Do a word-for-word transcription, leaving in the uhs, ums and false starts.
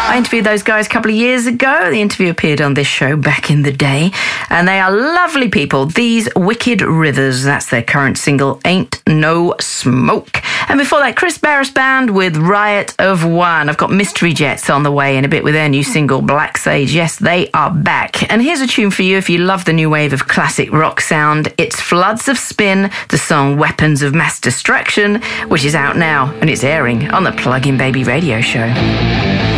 I interviewed those guys a couple of years ago. The interview appeared on this show back in the day. And they are lovely people. These Wicked Rivers. That's their current single, Ain't No Smoke. And before that, Chris Barris Band with Riot of One. I've got Mystery Jets on the way in a bit with their new single, Black Sage. Yes, they are back. And here's a tune for you if you love the new wave of classic rock sound. It's Floods of Spin, the song Weapons of Mass Destruction, which is out now and it's airing on the Plug-in Baby radio show.